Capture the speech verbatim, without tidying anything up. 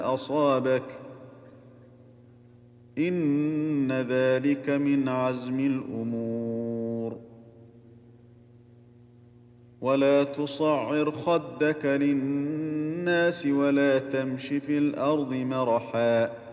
أصابك إن ذلك من عزم الأمور. ولا تصعر خدك للناس ولا تمش في الأرض مرحا